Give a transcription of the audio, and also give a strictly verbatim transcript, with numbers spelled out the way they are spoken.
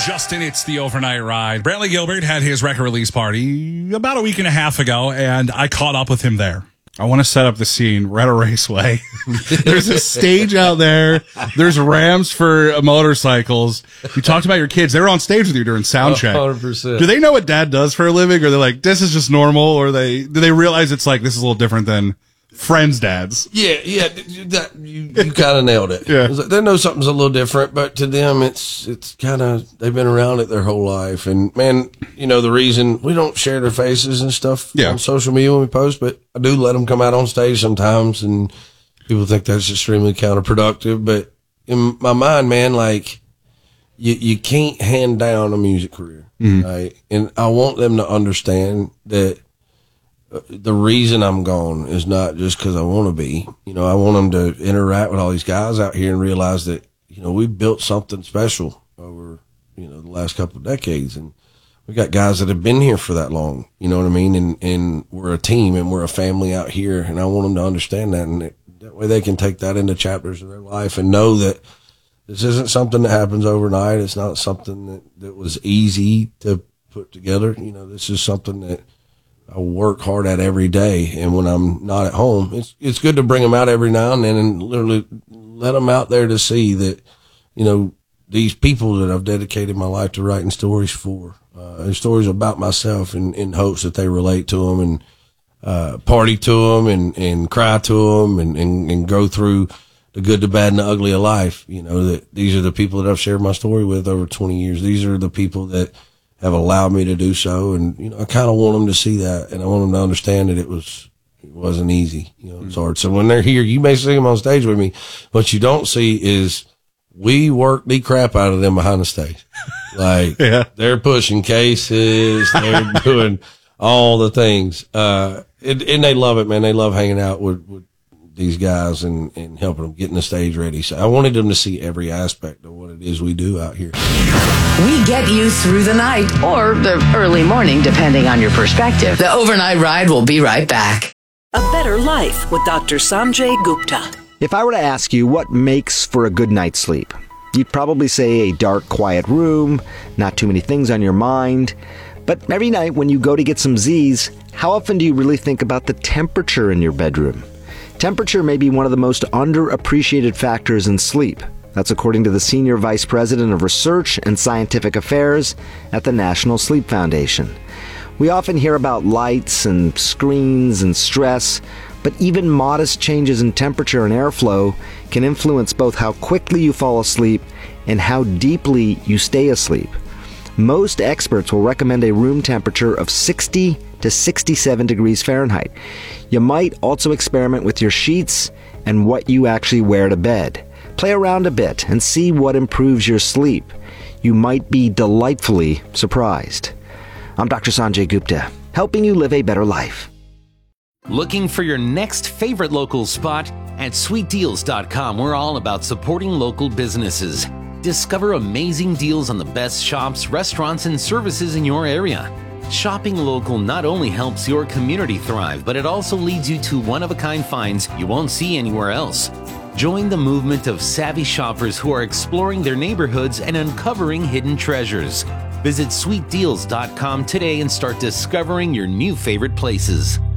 Justin, it's the overnight ride. Brantley Gilbert had his record release party about a week and a half ago, and I caught up with him there. I want to set up the scene. We're at a raceway. There's a stage out there. There's ramps for motorcycles. You talked about your kids. They were on stage with you during sound check. one hundred percent. Do they know what dad does for a living? Or they're like, this is just normal? Or they do they realize it's like, this is a little different than friends' dads? Yeah, yeah, that, you, you kind of nailed it. Yeah. They know something's a little different, but to them, it's it's kind of, they've been around it their whole life. And, man, you know, the reason we don't share their faces and stuff yeah. on social media when we post, but I do let them come out on stage sometimes, and people think that's extremely counterproductive. But in my mind, man, like, you, you can't hand down a music career, mm-hmm. right? And I want them to understand that the reason I'm gone is not just because I want to be. You know, I want them to interact with all these guys out here and realize that, you know, we built something special over, you know, the last couple of decades. And we got guys that have been here for that long, you know what I mean? And, and we're a team and we're a family out here. And I want them to understand that. And it, that way they can take that into chapters of their life and know that this isn't something that happens overnight. It's not something that, that was easy to put together. You know, this is something that I work hard at every day, and when I'm not at home, it's it's good to bring them out every now and then and literally let them out there to see that, you know, these people that I've dedicated my life to writing stories for, uh, stories about myself, in, in hopes that they relate to them and uh, party to them and, and cry to them and, and, and go through the good, the bad, and the ugly of life. You know, that these are the people that I've shared my story with over twenty years. These are the people that have allowed me to do so. And, you know, I kind of want them to see that, and I want them to understand that it was, it wasn't easy. You know, it's hard. So when they're here, you may see them on stage with me. What you don't see is we work the crap out of them behind the stage. Like, yeah. They're pushing cases, they're doing all the things. Uh, and, and they love it, man. They love hanging out with, with these guys and, and helping them getting the stage ready. So I wanted them to see every aspect of what it is we do out here. We get you through the night or the early morning, depending on your perspective. The overnight ride will be right back. A Better Life with Doctor Sanjay Gupta. If I were to ask you what makes for a good night's sleep, you'd probably say a dark, quiet room, not too many things on your mind. But every night when you go to get some Z's, how often do you really think about the temperature in your bedroom? Temperature may be one of the most underappreciated factors in sleep. That's according to the Senior Vice President of Research and Scientific Affairs at the National Sleep Foundation. We often hear about lights and screens and stress, but even modest changes in temperature and airflow can influence both how quickly you fall asleep and how deeply you stay asleep. Most experts will recommend a room temperature of sixty to sixty-seven degrees Fahrenheit. You might also experiment with your sheets and what you actually wear to bed. Play around a bit and see what improves your sleep. You might be delightfully surprised. I'm Doctor Sanjay Gupta, helping you live a better life. Looking for your next favorite local spot? At sweet deals dot com, we're all about supporting local businesses. Discover amazing deals on the best shops, restaurants, and services in your area. Shopping local not only helps your community thrive, but it also leads you to one-of-a-kind finds you won't see anywhere else. Join the movement of savvy shoppers who are exploring their neighborhoods and uncovering hidden treasures. Visit sweet deals dot com today and start discovering your new favorite places.